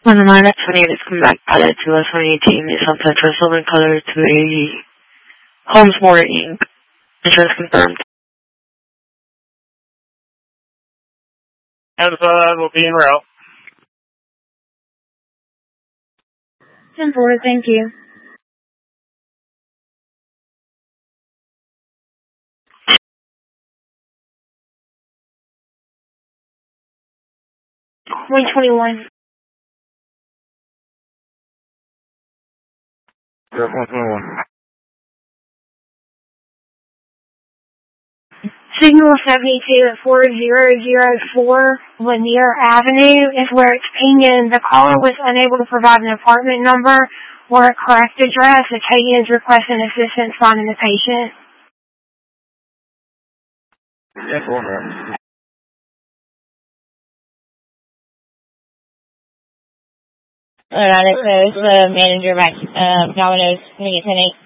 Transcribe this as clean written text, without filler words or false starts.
On the 9/28, it's come back pilot to us 2018 Nissan Sentra silver in color to a Holmes Motor Inc. Insurance confirmed. And we'll be en route. 10-4, thank you. $121. 121. Signal 72 at 4004 Lanier Avenue is where it's pinging. The caller was unable to provide an apartment number or a correct address. The KN is requesting assistance finding the patient. Yeah, go ahead. Alright, it's the manager back, Domino's, can we get 10-8?